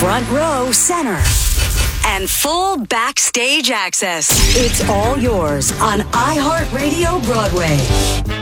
front row center, and full backstage access. It's all yours on iHeartRadio Broadway.